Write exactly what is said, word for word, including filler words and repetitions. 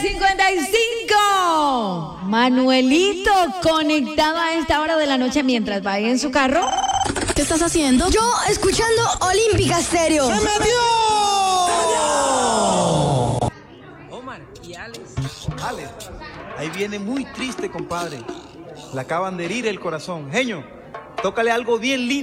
cincuenta y cinco. Manuelito, conectado a esta hora de la noche mientras va en su carro. ¿Qué estás haciendo? Yo escuchando Olímpica Stereo. ¡Se metió! Omar y Alex. Alex, ahí viene muy triste, compadre. Le acaban de herir el corazón. Genio, tócale algo bien lindo.